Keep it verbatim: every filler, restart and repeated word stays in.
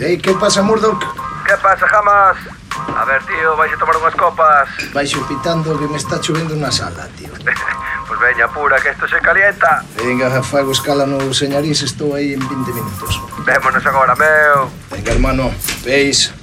Ei, que pasa, Murdoch? Que pasa, Jamas? A ver, tío, vais a tomar unhas copas. Vais pitando que me está chovendo na sala, tío. Pues veña, pura, que esto se calienta. Venga, fago escala no señorís, estou aí en vinte minutos. Vémonos agora, meu. Venga, hermano, veis.